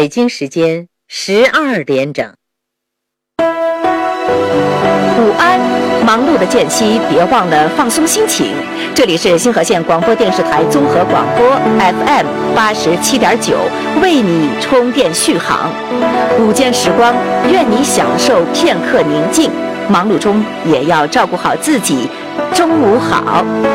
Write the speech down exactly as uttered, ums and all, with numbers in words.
北京时间十二点整。 午安，忙碌的间隙别忘了放松心情。这里是星河县广播电视台综合广播 F M 八十七点九，为你充电续航。午间时光，愿你享受片刻宁静，忙碌中也要照顾好自己。中午好。